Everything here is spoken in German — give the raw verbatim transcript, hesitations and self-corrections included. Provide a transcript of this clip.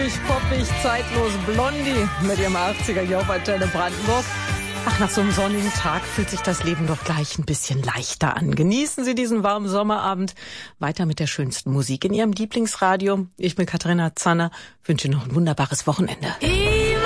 Fröhlich, poppig, zeitlos, Blondie mit ihrem achtziger-Jahre-Antenne Brandenburg. Ach, nach so einem sonnigen Tag fühlt sich das Leben doch gleich ein bisschen leichter an. Genießen Sie diesen warmen Sommerabend weiter mit der schönsten Musik in Ihrem Lieblingsradio. Ich bin Katharina Zanner, wünsche noch ein wunderbares Wochenende.